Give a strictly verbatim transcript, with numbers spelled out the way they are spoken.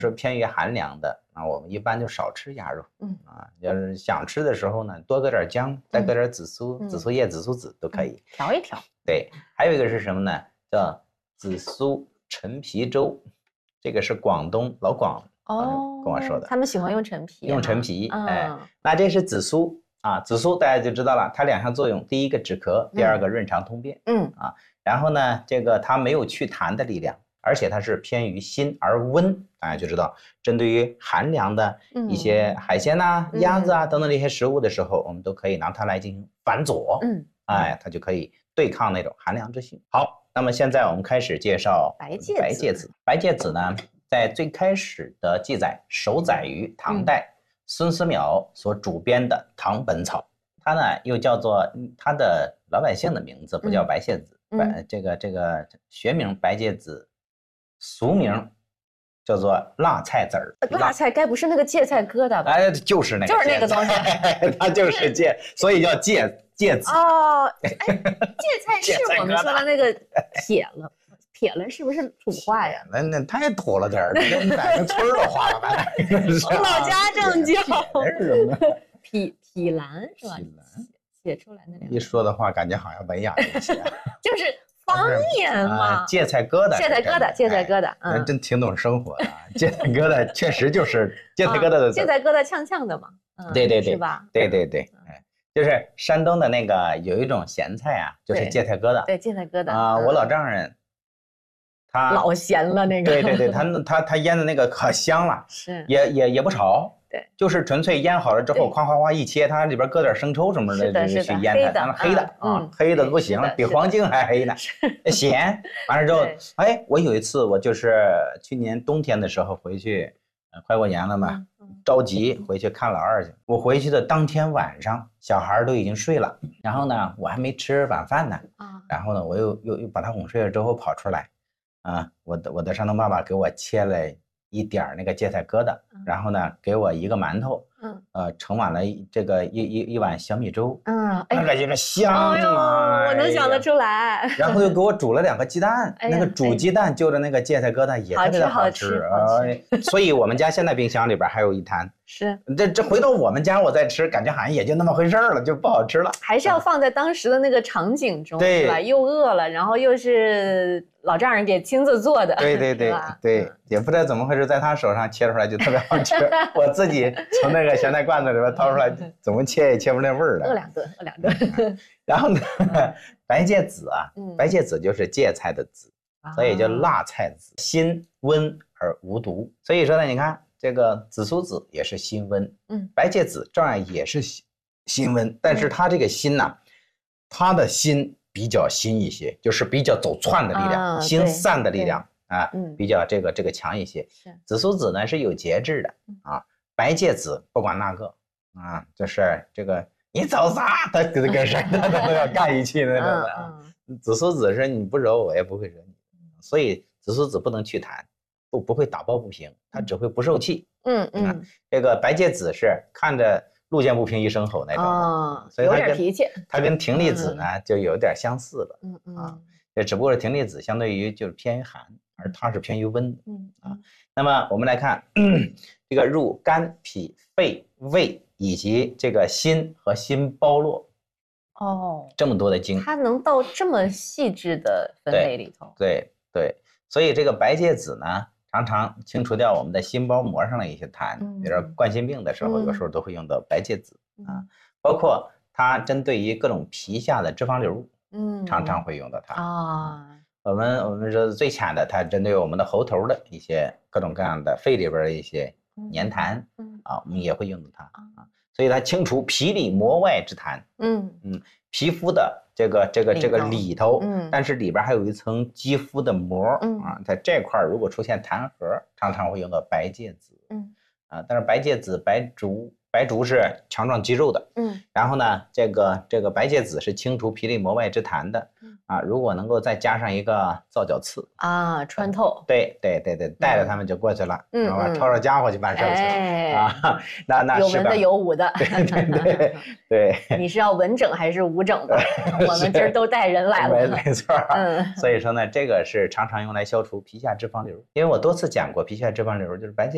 是偏于寒凉的，那我们一般就少吃鸭肉。嗯啊，要是想吃的时候呢，多搁点姜，再搁点紫苏、嗯、紫苏叶、紫苏籽都可以、嗯、 调一调。 对，还有一个是什么呢？叫紫苏陈皮粥，这个是广东老广哦跟我说的， 他们喜欢用陈皮、啊， 用陈皮，嗯、哎，那这是紫苏啊，紫苏大家就知道了，它两项作用，第一个止咳，第二个润肠通便，嗯啊，然后呢，这个它没有祛痰的力量。而且它是偏于辛而温，大家就知道，针对于寒凉的一些海鲜呐、啊、嗯、鸭子啊等等这些食物的时候，我们都可以拿它来进行反佐，嗯，哎，它就可以对抗那种寒凉之性。好，那么现在我们开始介绍白芥白芥子。白芥子呢，在最开始的记载首载于唐代、嗯、孙思邈所主编的《唐本草》，它呢又叫做它的老百姓的名字不叫白芥子，嗯、白这个这个学名白芥子。俗名叫做辣菜籽儿， 辣菜该不是那个芥菜疙瘩吧？ 哎，就是那个， 就是那个东西， 它就是芥，所以叫芥芥子。 哦，哎，芥菜是我们说的那个撇了，撇了是不是土话呀？ 那那太土了点儿，跟改成村的话了吧？ 我老家正经。 是什么？ 匹匹兰是吧？ 匹兰写出来的两个。 一说的话，感觉好像文雅一些。 就是。方言嘛， 芥菜疙瘩， 芥菜疙瘩，芥菜疙瘩， 嗯，真挺懂生活的。芥菜疙瘩确实就是芥菜疙瘩的， 芥菜疙瘩呛呛的嘛， 对对对， 是吧？ 对对对，哎，就是山东的那个有一种咸菜啊，就是芥菜疙瘩， 对芥菜疙瘩啊，我老丈人他老咸了那个， 对对对，他他他腌的那个可香了， 是也也也不炒。 对， 就是纯粹腌好了之后，夸夸夸一切，它里边搁点生抽什么的，就去腌它，黑的啊，黑的不行，比黄精还黑呢，咸。完了之后，哎，我有一次我就是去年冬天的时候回去，快过年了嘛，着急回去看老二去。我回去的当天晚上，小孩都已经睡了，然后呢，我还没吃晚饭呢，然后呢，我又又又把他哄睡了之后跑出来，啊，我的我的山东爸爸给我切了一点那个芥菜疙瘩，嗯、然后呢，给我一个馒头，嗯，呃，盛满了这个一一一碗小米粥，嗯，哎、那个就是香啊、 哦，我能想得出来。 然后又给我煮了两个鸡蛋，哎、那个煮鸡蛋就着那个芥菜疙瘩也特别的好吃啊、呃，所以我们家现在冰箱里边还有一坛。 是， 这这回到我们家我再吃，感觉好像也就那么回事了，就不好吃了。 还是要放在当时的那个场景中， 对， 是吧？又饿了，然后又是老丈人给亲自做的， 对对对对，也不知道怎么回事，在他手上切出来就特别好吃。我自己从那个咸菜罐子里边掏出来，怎么切也切不那味儿来。 饿两顿，饿两顿。 然后呢，白芥子啊，白芥子就是芥菜的子，所以叫辣菜子，辛温而无毒。所以说呢，你看。这个紫苏籽也是辛温，嗯，白芥子照样也是辛温，但是它这个辛呢、啊，它的辛比较辛一些，就是比较走窜的力量，啊、辛散的力量啊，嗯、比较这个这个强一些。紫苏籽呢是有节制的啊，白芥子不管那个啊，就是这个你走啥，他跟跟谁他都要干一气那种的啊。紫苏籽是你不惹我也不会惹你，所以紫苏籽不能祛痰。不不会打抱不平，它只会不受气。嗯嗯，这个白芥子是看着路见不平一声吼那种， 哦， 所以它有点脾气。 它跟葶苈子呢就有点相似了。嗯嗯啊，这只不过是葶苈子相对于就是偏于寒，而它是偏于温。嗯啊，那么我们来看这个入肝、脾、肺、胃以及这个心和心包络。 哦， 这么多的经， 它能到这么细致的分类里头。 对 对, 对，所以这个白芥子呢。常常清除掉我们的心包膜上的一些痰，比如说冠心病的时候，有时候都会用到白芥子啊，包括它针对于各种皮下的脂肪瘤，嗯，常常会用到它啊。我们我们说最浅的，它针对我们的喉头的一些各种各样的肺里边的一些粘痰，嗯啊，我们也会用到它啊。所以它清除皮里膜外之痰，嗯嗯，皮肤的这个这个这个里头，嗯，但是里边还有一层肌肤的膜，嗯啊，在这块如果出现痰核，常常会用到白芥子，嗯啊，但是白芥子、白术、白术是强壮肌肉的，嗯，然后呢，这个这个白芥子是清除皮里膜外之痰的，嗯啊，如果能够再加上一个皂角刺啊，穿透， 对对对对，带着他们就过去了，嗯，然后抄着家伙去办事去了啊，那那有文的有武的， 对对对对， 你是要文整还是武整的？我们今儿都带人来了， 没错，嗯，所以说呢，这个是常常用来消除皮下脂肪瘤，因为我多次讲过皮下脂肪瘤就是白芥。